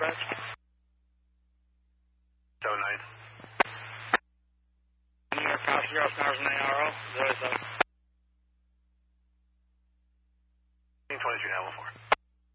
dispatch. 79. New York passenger, Oscars and ARO, 07. 23 now, 14.